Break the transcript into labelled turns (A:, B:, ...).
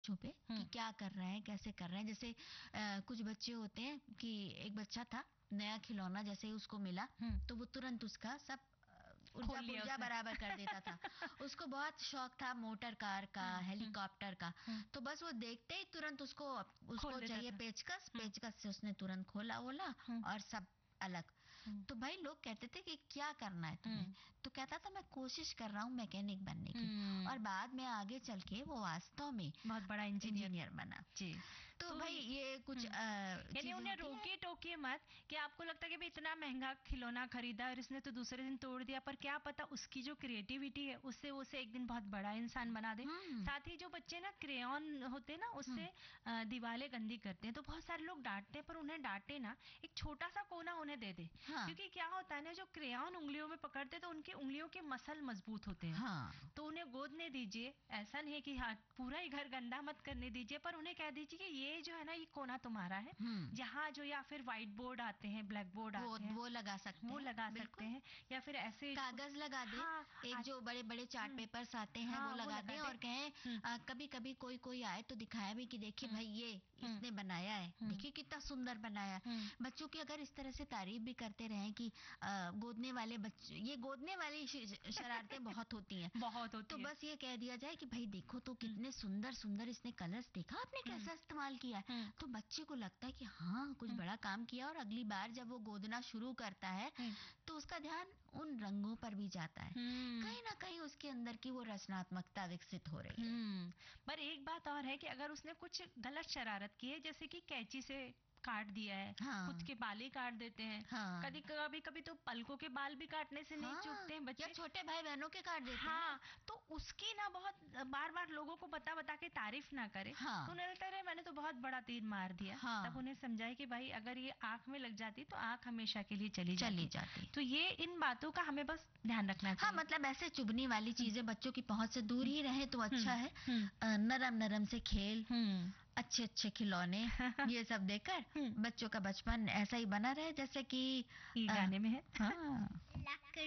A: बच्चों पे कि क्या कर रहे हैं, कैसे कर रहे हैं। जैसे कुछ बच्चे होते हैं कि एक बच्चा था, नया खिलौना जैसे ही उसको मिला तो वो तुरंत उसका सब ऊर्जा पुर्जा बराबर कर देता था। उसको बहुत शौक था मोटर कार का, हेलीकॉप्टर का, तो बस वो देखते ही तुरंत उसको चाहिए पेचकस, पेचकस से उसने तुरंत खोला वोला और सब अलग। तो भाई लोग कहते थे कि क्या करना है तुम्हें, तो कहता था मैं कोशिश कर रहा हूँ मैकेनिक बनने की, और बाद में आगे चल के वो वास्तव में
B: बहुत बड़ा इंजीनियर
A: बना।
B: जी।
A: तो भाई ये कुछ
B: यानी उन्हें रोकिए टोकिए मत कि आपको लगता है कि भाई इतना महंगा खिलौना खरीदा और इसने तो दूसरे दिन तोड़ दिया, पर क्या पता उसकी जो क्रिएटिविटी है उससे उसे एक दिन बहुत बड़ा इंसान बना दे। साथ ही जो बच्चे ना क्रेयॉन होते हैं ना उससे दीवारें गंदी करते हैं, तो बहुत सारे लोग डांटते हैं, पर उन्हें डांटे ना, एक छोटा सा कोना उन्हें दे दे। क्योंकि क्या होता है ना, जो क्रेयॉन उंगलियों में पकड़ते तो उनकी उंगलियों के मसल मजबूत होते हैं। तो उन्हें गोदने दीजिए, ऐसा नहीं है कि हाँ पूरा ही घर गंदा मत करने दीजिए, पर उन्हें कह दीजिए कि ये जो है ना ये कोना तुम्हारा है, जहाँ जो, या फिर व्हाइट बोर्ड आते हैं, ब्लैक बोर्ड आते हैं,
A: वो लगा सकते हैं,
B: या फिर ऐसे
A: कागज लगा दे। एक जो बड़े बड़े चार्ट पेपर्स आते हैं वो लगा दे और कहें कभी कभी कोई आए तो दिखाया भी कि देखिए भाई ये इसने बनाया है, देखिए कितना सुंदर बनाया। बच्चों की अगर इस तरह से तारीफ भी करते रहे कि गोदने वाले बच्चे, ये गोदने वाली शरारतें बहुत होती हैं, तो बस ये कह दिया जाए कि भाई देखो तो कितने सुंदर सुंदर इसने कलर्स, देखा आपने कैसा इस्तेमाल किया, तो बच्चे को लगता है कि हाँ कुछ बड़ा काम किया, और अगली बार जब वो गोदना शुरू करता है तो उसका ध्यान उन रंगों पर भी जाता है, कहीं ना कहीं उसके अंदर की वो रचनात्मकता विकसित हो रही है।
B: पर एक बात और है कि अगर उसने कुछ गलत शरारत की है, जैसे कि कैंची से काट दिया है, खुद के बाल ही काट देते हैं, कभी तो पलकों के बाल भी काटने से नहीं चूकते हैं बच्चे,
A: या छोटे भाई बहनों के काट देते
B: हैं। तो उसकी ना बहुत बार बार लोगों को बता के तारीफ ना करे, तो उन्हें लगता है मैंने तो बहुत बड़ा तीर मार दिया। तब उन्हें समझाए कि भाई अगर ये आंख में लग जाती तो आंख हमेशा के लिए चली जाती। तो ये इन बातों का हमें बस ध्यान रखना चाहिए।
A: मतलब ऐसे चुभने वाली चीजें बच्चों की पहुंच से दूर ही रहे तो अच्छा है। नरम नरम से खेल, अच्छे अच्छे खिलौने, ये सब देकर बच्चों का बचपन ऐसा ही बना रहे जैसे कि
B: गाने में है।